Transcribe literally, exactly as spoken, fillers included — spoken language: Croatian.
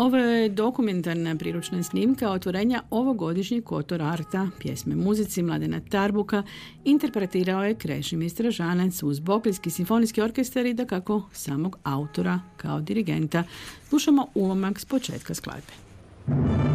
Ovo je dokumentarna priručna snimka otvorenja ovogodišnjeg Kotor Arta, pjesme muzici Mladena Tarbuka, interpretirao je Krešimir Stražanac uz Bokeljski simfonijski orkestar i dakako samog autora kao dirigenta. Slušamo ulomak s početka skladbe.